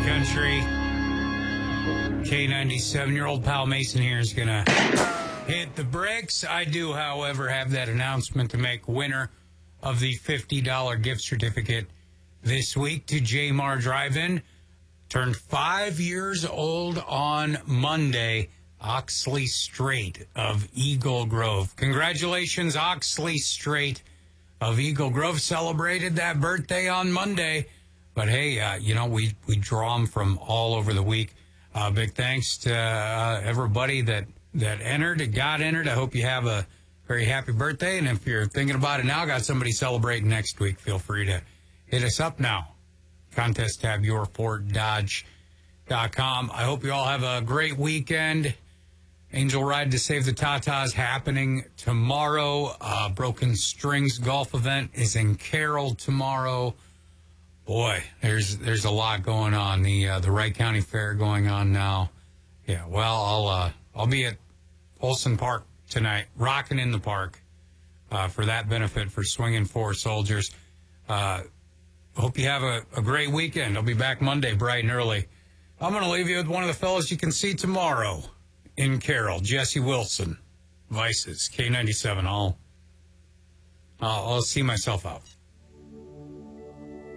country. K97, your old pal Mason here is going to hit the bricks. I do, however, have that announcement to make. Winner of the $50 gift certificate this week to J-Mar Drive-In. Turned 5 years old on Monday. Oxley Strait of Eagle Grove. Congratulations, Oxley Strait of Eagle Grove. Celebrated that birthday on Monday. But hey, we draw them from all over the week. Big thanks to everybody that got entered. I hope you have a very happy birthday. And if you're thinking about it now, got somebody celebrating next week, feel free to hit us up now. Contest tab, yourfortdodge.com. I hope you all have a great weekend. Angel Ride to Save the Tatas happening tomorrow. Broken Strings golf event is in Carroll tomorrow. Boy, there's a lot going on. The Wright County Fair going on now. Yeah, well, I'll be at Olson Park tonight, rocking in the park for that benefit for Swinging Four Soldiers. Hope you have a great weekend. I'll be back Monday bright and early. I'm going to leave you with one of the fellas you can see tomorrow in Carroll, Jesse Wilson, Vices, K97. I'll see myself out.